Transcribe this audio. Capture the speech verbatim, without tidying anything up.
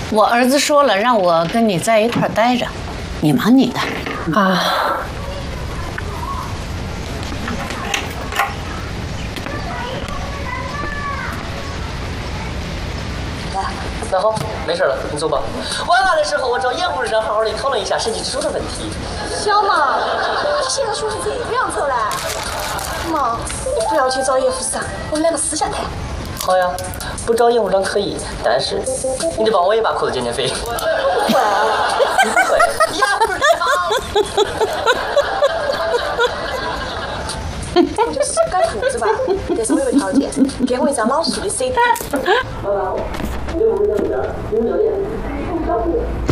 我儿子说了，让我跟你在一块儿待着，你忙你的啊。 那好，没事了，你走吧。晚饭的时候，我找严护士长好好的讨论一下审计支出的问题。 小毛，你现在说是这个样子了。毛，你不要去找严护士长，我们两个私下谈。 好呀，不找严护士长可以，但是你得帮我也把裤子减减肥。 不会， 你不会，严护士长。 我就是改裤子吧，但是我有个条件，给我一张老树的 C D。 好了，刘副教练，刘教练，